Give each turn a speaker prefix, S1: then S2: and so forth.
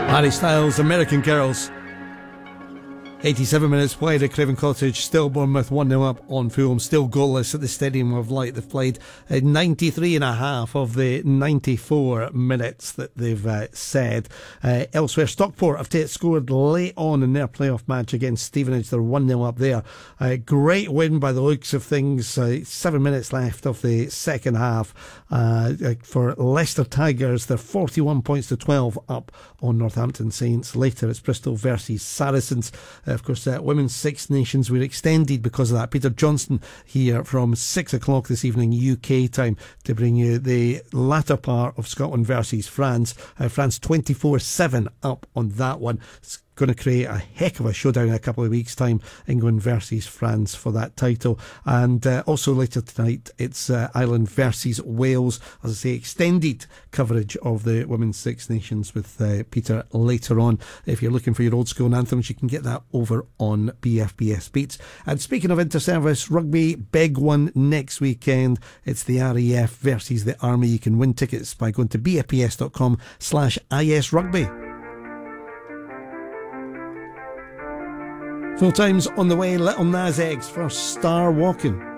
S1: Harry Styles, American Girls. 87 minutes played at Craven Cottage, still Bournemouth 1-0 up on Fulham, still goalless at the Stadium of Light. They've played 93 and a half of the 94 minutes that they've said. Elsewhere, Stockport have scored late on in their playoff match against Stevenage. They're 1-0 up there. Great win by the looks of things. 7 minutes left of the second half for Leicester Tigers. They're 41 points to 12 up on Northampton Saints. Later it's Bristol versus Saracens. Of course, Women's Six Nations were extended because of that. Peter Johnston here from 6 o'clock this evening UK time to bring you the latter part of Scotland versus France. France 24-7 up on that one. It's going to create a heck of a showdown in a couple of weeks' time, England versus France for that title. And also later tonight, it's Ireland versus Wales. As I say, extended coverage of the Women's Six Nations with Peter later on. If you're looking for your old school anthems, you can get that over on BFBS Beats. And speaking of inter-service rugby, big one next weekend. It's the RAF versus the Army. You can win tickets by going to bfbs.com/isrugby. Full time's on the way. Little Nas X for Star Walking.